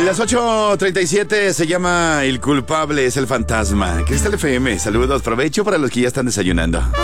Las 8:37 se llama El culpable es el fantasma. Cristal FM, saludos, provecho para los que ya están desayunando.